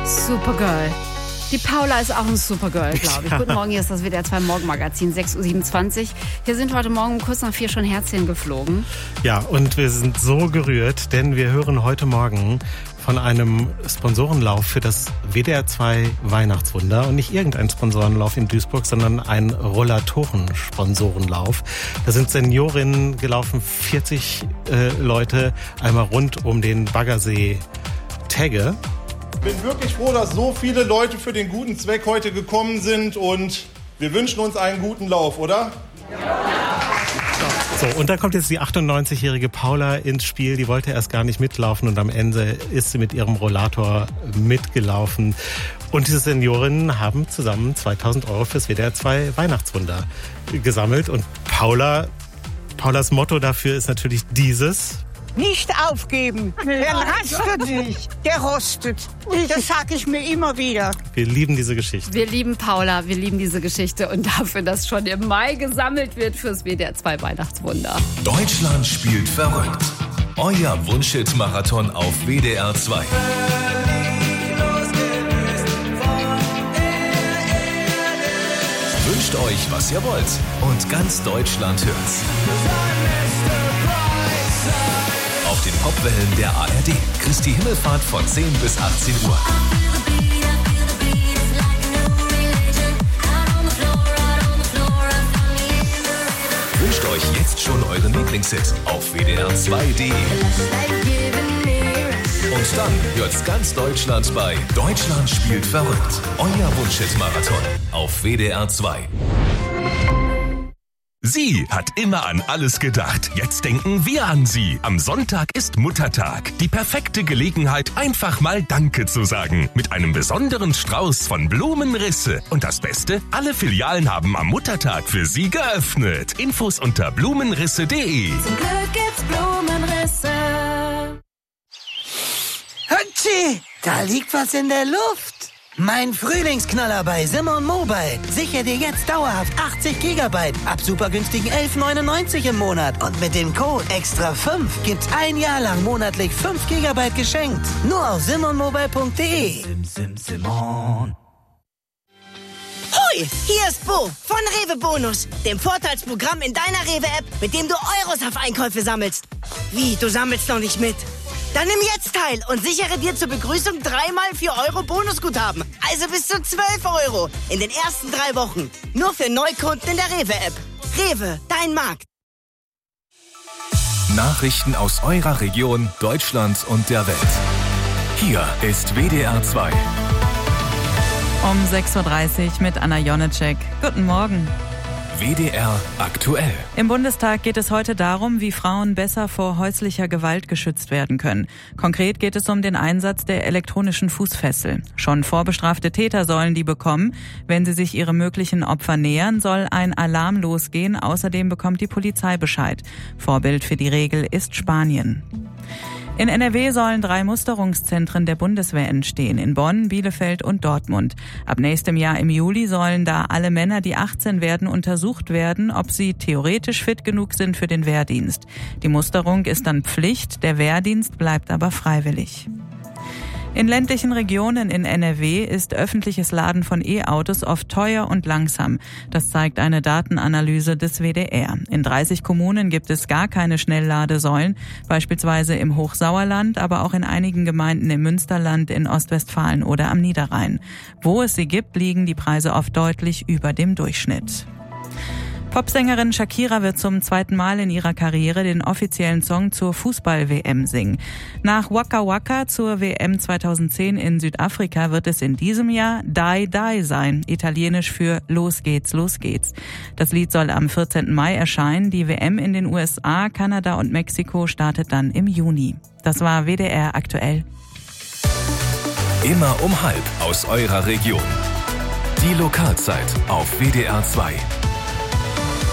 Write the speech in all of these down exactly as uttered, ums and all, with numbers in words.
Supergirl. Die Paula ist auch ein Supergirl, glaube ich. Ja. Guten Morgen, hier ist das W D R zwei Morgenmagazin, sechs Uhr siebenundzwanzig. Hier sind heute Morgen um kurz nach vier schon Herzchen geflogen. Ja, und wir sind so gerührt, denn wir hören heute Morgen von einem Sponsorenlauf für das W D R zwei Weihnachtswunder. Und nicht irgendein Sponsorenlauf in Duisburg, sondern ein Rollatoren-Sponsorenlauf. Da sind Seniorinnen gelaufen, vierzig äh, Leute, einmal rund um den Baggersee Tegge. Ich bin wirklich froh, dass so viele Leute für den guten Zweck heute gekommen sind und wir wünschen uns einen guten Lauf, oder? Ja. So, und da kommt jetzt die achtundneunzigjährige Paula ins Spiel. Die wollte erst gar nicht mitlaufen und am Ende ist sie mit ihrem Rollator mitgelaufen. Und diese Seniorinnen haben zusammen zweitausend Euro fürs W D R zwei Weihnachtswunder gesammelt. Und Paula, Paulas Motto dafür ist natürlich dieses: Nicht aufgeben, der rastet nicht, der rostet. Das sage ich mir immer wieder. Wir lieben diese Geschichte. Wir lieben Paula, wir lieben diese Geschichte und dafür, dass schon im Mai gesammelt wird fürs W D R zwei Weihnachtswunder. Deutschland spielt verrückt. Euer Wunschhit-Marathon auf W D R zwei. Wünscht euch, was ihr wollt und ganz Deutschland hört's. Auf den Popwellen der A R D. Christi Himmelfahrt von zehn bis achtzehn Uhr. Wünscht euch jetzt schon euren Lieblingshit auf W D R zwei Punkt de. Und dann hört's ganz Deutschland bei Deutschland spielt verrückt. Euer Wunschhit-Marathon auf W D R zwei. Sie hat immer an alles gedacht. Jetzt denken wir an sie. Am Sonntag ist Muttertag. Die perfekte Gelegenheit, einfach mal Danke zu sagen. Mit einem besonderen Strauß von Blumenrisse. Und das Beste, alle Filialen haben am Muttertag für Sie geöffnet. Infos unter blumenrisse punkt de. Zum Glück gibt's Blumenrisse. Hatschi, da liegt was in der Luft. Mein Frühlingsknaller bei Simon Mobile. Sichere dir jetzt dauerhaft achtzig Gigabyte ab super günstigen elf neunundneunzig im Monat. Und mit dem Code extra fünf gibt's ein Jahr lang monatlich fünf Gigabyte geschenkt. Nur auf simon mobile punkt de. Sim, sim, Simon. Hoi, hier ist Bo von Rewe Bonus, dem Vorteilsprogramm in deiner Rewe-App, mit dem du Euros auf Einkäufe sammelst. Wie, du sammelst noch nicht mit? Dann nimm jetzt teil und sichere dir zur Begrüßung dreimal vier Euro Bonusguthaben. Also bis zu zwölf Euro in den ersten drei Wochen. Nur für Neukunden in der Rewe-App. Rewe, dein Markt. Nachrichten aus eurer Region, Deutschland und der Welt. Hier ist W D R zwei. Um sechs Uhr dreißig mit Anna Jonecek. Guten Morgen. W D R aktuell. Im Bundestag geht es heute darum, wie Frauen besser vor häuslicher Gewalt geschützt werden können. Konkret geht es um den Einsatz der elektronischen Fußfessel. Schon vorbestrafte Täter sollen die bekommen. Wenn sie sich ihrem möglichen Opfer nähern, soll ein Alarm losgehen. Außerdem bekommt die Polizei Bescheid. Vorbild für die Regel ist Spanien. In N R W sollen drei Musterungszentren der Bundeswehr entstehen, in Bonn, Bielefeld und Dortmund. Ab nächstem Jahr im Juli sollen da alle Männer, die achtzehn werden, untersucht werden, ob sie theoretisch fit genug sind für den Wehrdienst. Die Musterung ist dann Pflicht, der Wehrdienst bleibt aber freiwillig. In ländlichen Regionen in N R W ist öffentliches Laden von E-Autos oft teuer und langsam. Das zeigt eine Datenanalyse des W D R. In dreißig Kommunen gibt es gar keine Schnellladesäulen, beispielsweise im Hochsauerland, aber auch in einigen Gemeinden im Münsterland, in Ostwestfalen oder am Niederrhein. Wo es sie gibt, liegen die Preise oft deutlich über dem Durchschnitt. Popsängerin Shakira wird zum zweiten Mal in ihrer Karriere den offiziellen Song zur Fußball-W M singen. Nach Waka Waka zur W M zweitausendzehn in Südafrika wird es in diesem Jahr Die Die sein, italienisch für Los geht's, los geht's. Das Lied soll am vierzehnten Mai erscheinen. Die W M in den U S A, Kanada und Mexiko startet dann im Juni. Das war W D R aktuell. Immer um halb aus eurer Region. Die Lokalzeit auf W D R zwei.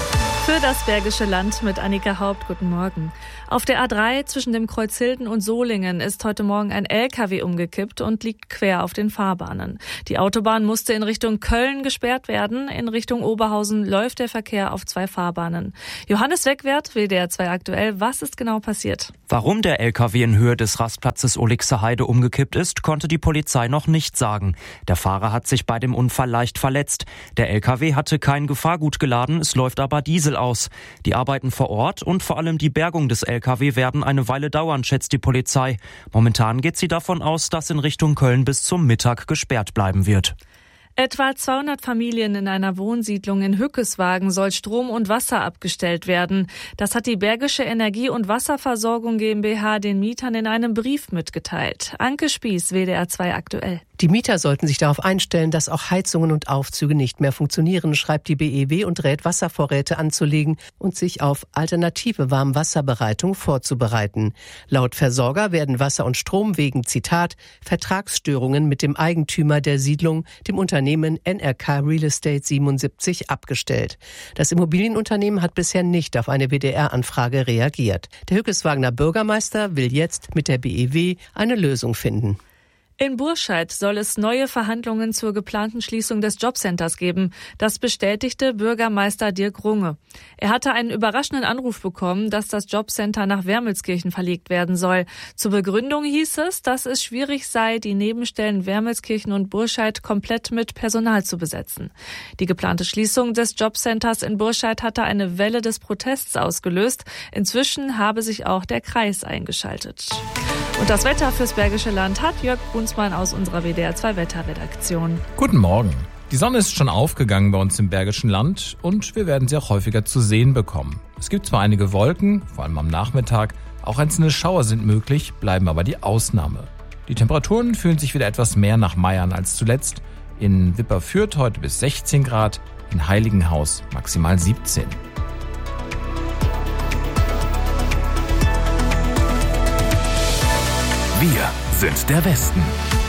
Für das Bergische Land mit Annika Haupt. Guten Morgen. Auf der A drei zwischen dem Kreuz Hilden und Solingen ist heute Morgen ein L K W umgekippt und liegt quer auf den Fahrbahnen. Die Autobahn musste in Richtung Köln gesperrt werden. In Richtung Oberhausen läuft der Verkehr auf zwei Fahrbahnen. Johannes Wegwert, W D R zwei aktuell. Was ist genau passiert? Warum der L K W in Höhe des Rastplatzes Olixer Heide umgekippt ist, konnte die Polizei noch nicht sagen. Der Fahrer hat sich bei dem Unfall leicht verletzt. Der L K W hatte kein Gefahrgut geladen, es läuft aber Diesel aus. Die Arbeiten vor Ort und vor allem die Bergung des L K W werden eine Weile dauern, schätzt die Polizei. Momentan geht sie davon aus, dass in Richtung Köln bis zum Mittag gesperrt bleiben wird. Etwa zweihundert Familien in einer Wohnsiedlung in Hückeswagen soll Strom und Wasser abgestellt werden. Das hat die Bergische Energie- und Wasserversorgung GmbH den Mietern in einem Brief mitgeteilt. Anke Spieß, W D R zwei aktuell. Die Mieter sollten sich darauf einstellen, dass auch Heizungen und Aufzüge nicht mehr funktionieren, schreibt die B E W und rät, Wasservorräte anzulegen und sich auf alternative Warmwasserbereitung vorzubereiten. Laut Versorger werden Wasser und Strom wegen, Zitat, Vertragsstörungen mit dem Eigentümer der Siedlung, dem Unternehmen N R K Real Estate siebenundsiebzig, abgestellt. Das Immobilienunternehmen hat bisher nicht auf eine W D R-Anfrage reagiert. Der Hückeswagener Bürgermeister will jetzt mit der B E W eine Lösung finden. In Burscheid soll es neue Verhandlungen zur geplanten Schließung des Jobcenters geben. Das bestätigte Bürgermeister Dirk Runge. Er hatte einen überraschenden Anruf bekommen, dass das Jobcenter nach Wermelskirchen verlegt werden soll. Zur Begründung hieß es, dass es schwierig sei, die Nebenstellen Wermelskirchen und Burscheid komplett mit Personal zu besetzen. Die geplante Schließung des Jobcenters in Burscheid hatte eine Welle des Protests ausgelöst. Inzwischen habe sich auch der Kreis eingeschaltet. Und das Wetter fürs Bergische Land hat Jörg Brunsmann aus unserer W D R zwei Wetterredaktion. Guten Morgen. Die Sonne ist schon aufgegangen bei uns im Bergischen Land und wir werden sie auch häufiger zu sehen bekommen. Es gibt zwar einige Wolken, vor allem am Nachmittag, auch einzelne Schauer sind möglich, bleiben aber die Ausnahme. Die Temperaturen fühlen sich wieder etwas mehr nach Mai an als zuletzt. In Wipperfürth heute bis sechzehn Grad, in Heiligenhaus maximal siebzehn. Wir sind der Westen.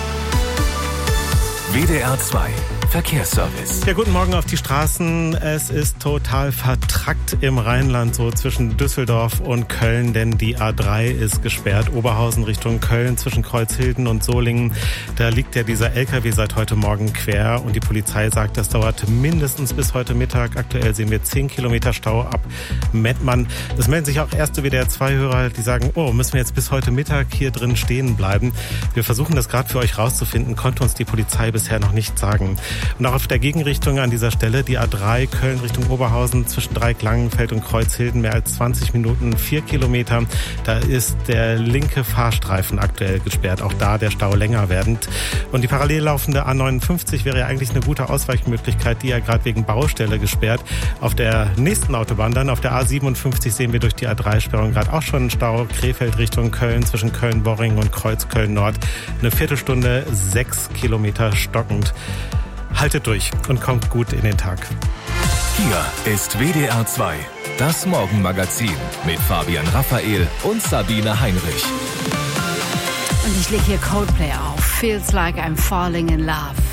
W D R zwei Verkehrsservice. Ja, guten Morgen auf die Straßen. Es ist total vertrackt im Rheinland, so zwischen Düsseldorf und Köln, denn die A drei ist gesperrt. Oberhausen Richtung Köln zwischen Kreuzhilden und Solingen. Da liegt ja dieser L K W seit heute Morgen quer und die Polizei sagt, das dauert mindestens bis heute Mittag. Aktuell sehen wir zehn Kilometer Stau ab Mettmann. Es melden sich auch erste W D R zwei Hörer, die sagen, oh, müssen wir jetzt bis heute Mittag hier drin stehen bleiben. Wir versuchen das gerade für euch rauszufinden, konnte uns die Polizei bisher noch nicht sagen. Und auch auf der Gegenrichtung an dieser Stelle, die A drei Köln Richtung Oberhausen zwischen Dreieck-Langenfeld und Kreuzhilden, mehr als zwanzig Minuten, vier Kilometer. Da ist der linke Fahrstreifen aktuell gesperrt, auch da der Stau länger werdend. Und die parallel laufende A neunundfünfzig wäre ja eigentlich eine gute Ausweichmöglichkeit, die ja gerade wegen Baustelle gesperrt. Auf der nächsten Autobahn dann, auf der A siebenundfünfzig, sehen wir durch die A drei Sperrung gerade auch schon einen Stau. Krefeld Richtung Köln zwischen Köln-Borring und Kreuz-Köln-Nord. Eine Viertelstunde, sechs Kilometer stockend. Haltet durch und kommt gut in den Tag. Hier ist W D R zwei, das Morgenmagazin mit Fabian Raphael und Sabine Heinrich. Und ich lege hier Coldplay auf. Feels like I'm falling in love.